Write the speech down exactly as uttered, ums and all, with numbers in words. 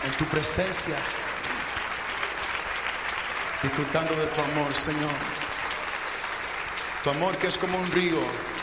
en tu presencia, disfrutando de tu amor, Señor. Tu amor que es como un río